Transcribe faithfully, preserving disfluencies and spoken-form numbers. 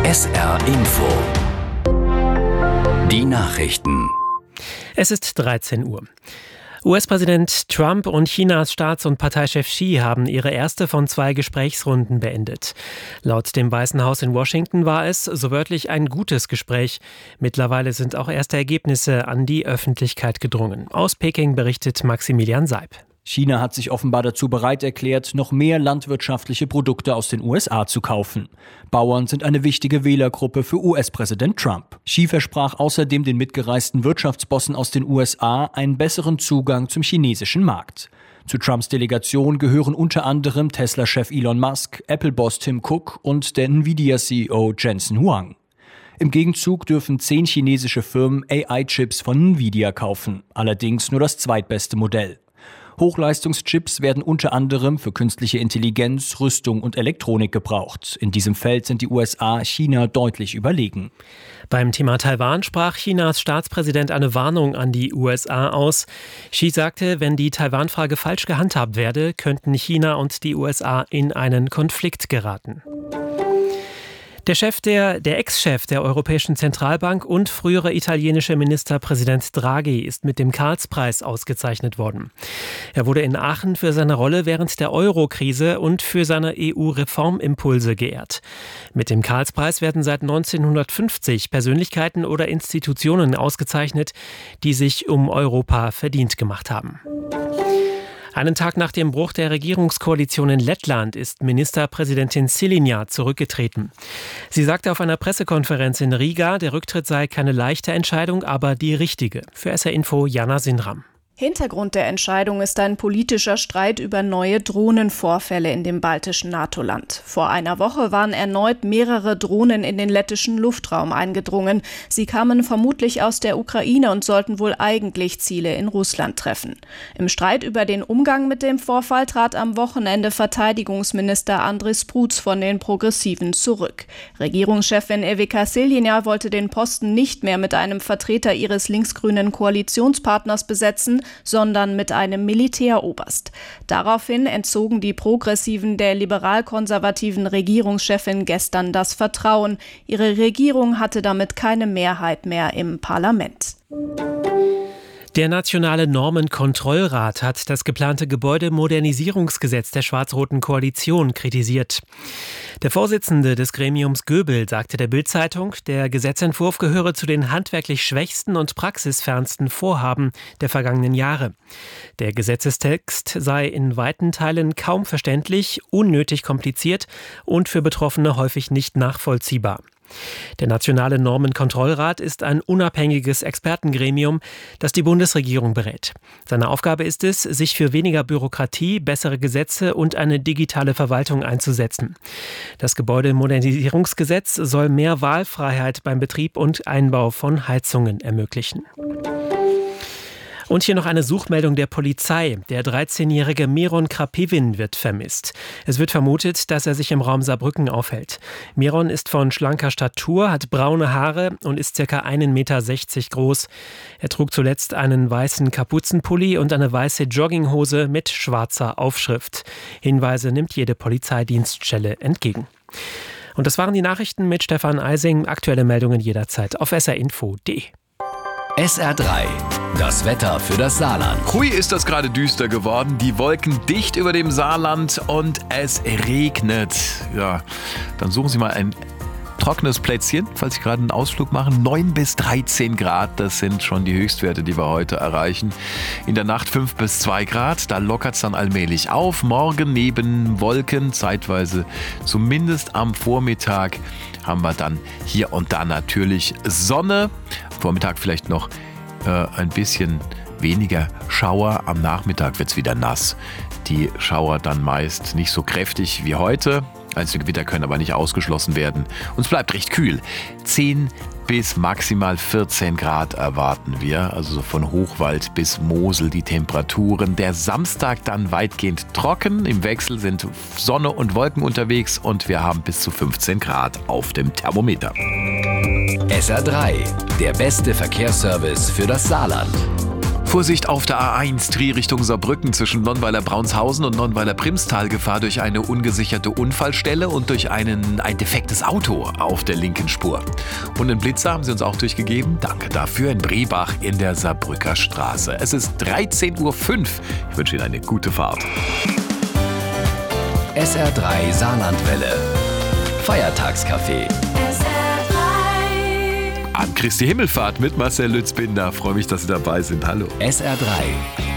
S R Info. Die Nachrichten. Es ist dreizehn Uhr. U S-Präsident Trump und Chinas Staats- und Parteichef Xi haben ihre erste von zwei Gesprächsrunden beendet. Laut dem Weißen Haus in Washington war es, so wörtlich, ein gutes Gespräch. Mittlerweile sind auch erste Ergebnisse an die Öffentlichkeit gedrungen. Aus Peking berichtet Maximilian Seib. China hat sich offenbar dazu bereit erklärt, noch mehr landwirtschaftliche Produkte aus den U S A zu kaufen. Bauern sind eine wichtige Wählergruppe für U S-Präsident Trump. Xi versprach außerdem den mitgereisten Wirtschaftsbossen aus den U S A einen besseren Zugang zum chinesischen Markt. Zu Trumps Delegation gehören unter anderem Tesla-Chef Elon Musk, Apple-Boss Tim Cook und der Nvidia-C E O Jensen Huang. Im Gegenzug dürfen zehn chinesische Firmen A I-Chips von Nvidia kaufen, allerdings nur das zweitbeste Modell. Hochleistungschips werden unter anderem für künstliche Intelligenz, Rüstung und Elektronik gebraucht. In diesem Feld sind die U S A China deutlich überlegen. Beim Thema Taiwan sprach Chinas Staatspräsident eine Warnung an die U S A aus. Xi sagte, wenn die Taiwan-Frage falsch gehandhabt werde, könnten China und die U S A in einen Konflikt geraten. Der Chef der, der Ex-Chef der Europäischen Zentralbank und frühere italienische Ministerpräsident Draghi ist mit dem Karls-Preis ausgezeichnet worden. Er wurde in Aachen für seine Rolle während der Euro-Krise und für seine E U-Reformimpulse geehrt. Mit dem Karls-Preis werden seit neunzehnhundertfünfzig Persönlichkeiten oder Institutionen ausgezeichnet, die sich um Europa verdient gemacht haben. Einen Tag nach dem Bruch der Regierungskoalition in Lettland ist Ministerpräsidentin Šileņa zurückgetreten. Sie sagte auf einer Pressekonferenz in Riga, der Rücktritt sei keine leichte Entscheidung, aber die richtige. Für S R Info Jana Sinram. Hintergrund der Entscheidung ist ein politischer Streit über neue Drohnenvorfälle in dem baltischen NATO-Land. Vor einer Woche waren erneut mehrere Drohnen in den lettischen Luftraum eingedrungen. Sie kamen vermutlich aus der Ukraine und sollten wohl eigentlich Ziele in Russland treffen. Im Streit über den Umgang mit dem Vorfall trat am Wochenende Verteidigungsminister Andris Spruds von den Progressiven zurück. Regierungschefin Iveca Šileņa wollte den Posten nicht mehr mit einem Vertreter ihres linksgrünen Koalitionspartners besetzen, sondern mit einem Militäroberst. Daraufhin entzogen die Progressiven der liberal-konservativen Regierungschefin gestern das Vertrauen. Ihre Regierung hatte damit keine Mehrheit mehr im Parlament. Der Nationale Normenkontrollrat hat das geplante Gebäudemodernisierungsgesetz der schwarz-roten Koalition kritisiert. Der Vorsitzende des Gremiums Göbel sagte der Bild-Zeitung, der Gesetzentwurf gehöre zu den handwerklich schwächsten und praxisfernsten Vorhaben der vergangenen Jahre. Der Gesetzestext sei in weiten Teilen kaum verständlich, unnötig kompliziert und für Betroffene häufig nicht nachvollziehbar. Der Nationale Normenkontrollrat ist ein unabhängiges Expertengremium, das die Bundesregierung berät. Seine Aufgabe ist es, sich für weniger Bürokratie, bessere Gesetze und eine digitale Verwaltung einzusetzen. Das Gebäudemodernisierungsgesetz soll mehr Wahlfreiheit beim Betrieb und Einbau von Heizungen ermöglichen. Und hier noch eine Suchmeldung der Polizei. Der dreizehnjährige Miron Krapivin wird vermisst. Es wird vermutet, dass er sich im Raum Saarbrücken aufhält. Miron ist von schlanker Statur, hat braune Haare und ist ca. ein Meter sechzig groß. Er trug zuletzt einen weißen Kapuzenpulli und eine weiße Jogginghose mit schwarzer Aufschrift. Hinweise nimmt jede Polizeidienststelle entgegen. Und das waren die Nachrichten mit Stefan Eising. Aktuelle Meldungen jederzeit auf s r info punkt d e. S R drei. Das Wetter für das Saarland. Hui, ist das gerade düster geworden. Die Wolken dicht über dem Saarland und es regnet. Ja, dann suchen Sie mal ein trockenes Plätzchen, falls Sie gerade einen Ausflug machen. neun bis dreizehn Grad, das sind schon die Höchstwerte, die wir heute erreichen. In der Nacht fünf bis zwei Grad, da lockert es dann allmählich auf. Morgen neben Wolken, zeitweise zumindest am Vormittag, haben wir dann hier und da natürlich Sonne. Vormittag vielleicht noch äh, ein bisschen weniger Schauer. Am Nachmittag wird es wieder nass. Die Schauer dann meist nicht so kräftig wie heute. Einzelne Gewitter können aber nicht ausgeschlossen werden. Und es bleibt recht kühl. zehn bis maximal vierzehn Grad erwarten wir. Also so von Hochwald bis Mosel die Temperaturen. Der Samstag dann weitgehend trocken. Im Wechsel sind Sonne und Wolken unterwegs und wir haben bis zu fünfzehn Grad auf dem Thermometer. S R drei, der beste Verkehrsservice für das Saarland. Vorsicht auf der A eins, Trier Richtung Saarbrücken zwischen Nonnweiler-Braunshausen und Nonnweiler-Primstal. Gefahr durch eine ungesicherte Unfallstelle und durch einen, ein defektes Auto auf der linken Spur. Und einen Blitzer haben Sie uns auch durchgegeben. Danke dafür in Brebach in der Saarbrücker Straße. Es ist dreizehn Uhr fünf. Ich wünsche Ihnen eine gute Fahrt. S R drei Saarlandwelle. Feiertagscafé. An Christi Himmelfahrt mit Marcel Lützbinder. Freue mich, dass Sie dabei sind. Hallo. S R drei